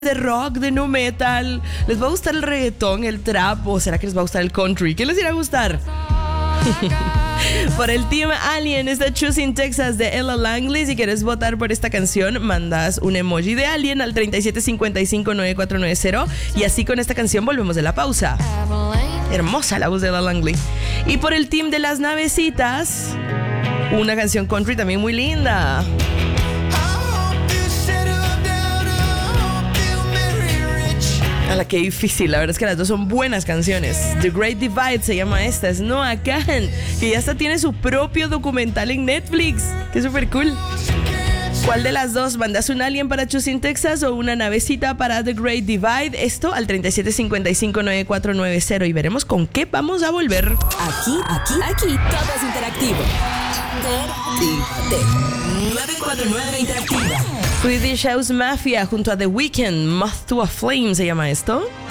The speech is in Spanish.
de rock, de nu metal. ¿Les va a gustar el reggaetón, el trap o será que les va a gustar el country? ¿Qué les irá a gustar? Por el Team Alien está Choosing Texas de Ella Langley. Si quieres votar por esta canción, mandas un emoji de Alien al 37559490 y así con esta canción volvemos de la pausa. Hermosa la voz de Ella Langley. Y por el Team de las Navecitas, una canción country también muy linda. A qué difícil, la verdad es que las dos son buenas canciones. The Great Divide se llama esta, es Noah Kahan, que ya hasta tiene su propio documental en Netflix. Qué súper cool. ¿Cuál de las dos? ¿Mandas un Alien para Choosing Texas o una navecita para The Great Divide? Esto al 37559490 y veremos con qué vamos a volver. Aquí, todo es interactivo. Interactívate. 949 Interactiva. Swedish House Mafia junto a The Weeknd, Moth to a Flame se llama esto.